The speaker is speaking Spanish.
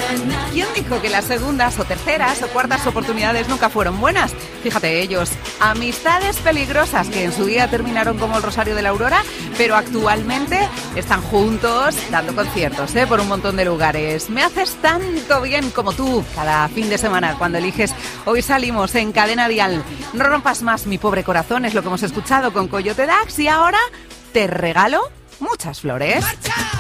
¿Quién dijo que las segundas o terceras o cuartas oportunidades nunca fueron buenas? Fíjate ellos, amistades peligrosas que en su día terminaron como el Rosario de la Aurora, pero actualmente están juntos dando conciertos, por un montón de lugares. Me haces tanto bien como tú cada fin de semana cuando eliges Hoy Salimos en Cadena Dial. No rompas más mi pobre corazón, es lo que hemos escuchado con Coyote Dax y ahora te regalo muchas flores.